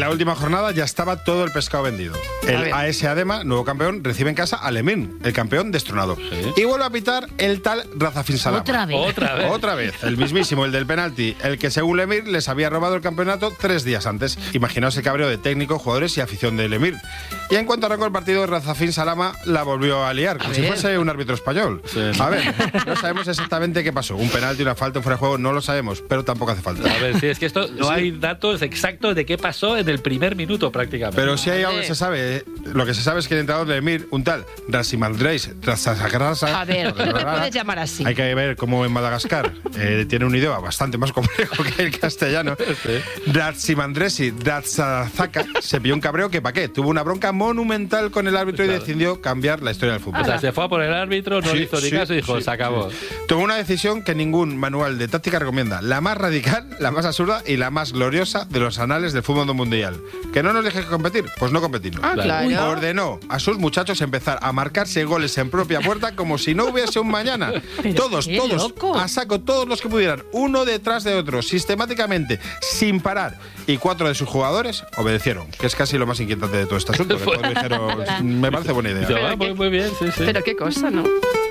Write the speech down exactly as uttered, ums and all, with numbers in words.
la última jornada ya estaba todo el pescado vendido. El A S Adema, nuevo campeón, recibe en casa al Emir, el campeón destronado. Sí. Y vuelve a pitar el tal Razafin Salama. ¿Otra vez? Otra vez. Otra vez. El mismísimo, el del penalti, el que según el Emir les había robado el campeonato tres días antes. Imaginaos el cabreo de técnico, jugadores y afición del Emir. Y en cuanto arrancó el partido, Razafin Salama la volvió a liar, como a si ver. fuese un árbitro español. Sí. A ver, no sabemos exactamente qué pasó. Un penalti, una falta, un fuera de juego, no lo sabemos, pero tampoco hace falta. A ver, sí, es que esto no sí. hay datos exactos de qué pasó en el primer minuto prácticamente. Pero sí hay algo que se sabe. Lo que se sabe es que el entrenador de Emir, un tal Rasimandreis Rasasagrasa. A ver, ¿qué me puedes llamar así? Hay que ver cómo en Madagascar eh, tiene un idioma bastante más complejo que el castellano. Sí. Rasimandresi Rasazaka se pilló un cabreo que pa' qué. Tuvo una bronca monumental con el árbitro claro. y decidió cambiar la historia del fútbol. O sea, se fue a por el árbitro, no sí, le hizo ni sí, caso y dijo, sí, se acabó. Sí. Tomó una decisión que ningún manual de táctica recomienda. La más radical, la más absurda y la más gloriosa de los anales del fútbol mundial. ¿Que no nos deje competir? Pues no competimos. Ah, claro. Ordenó a sus muchachos empezar a marcarse goles en propia puerta como si no hubiese un mañana. Todos, todos, loco. a saco, todos los que pudieran, uno detrás de otro, sistemáticamente, sin parar. Y cuatro de sus jugadores obedecieron, que es casi lo más inquietante de todo este asunto. Que todos dijeron, me parece buena idea. Muy, muy bien, sí, sí. Pero qué cosa, ¿no?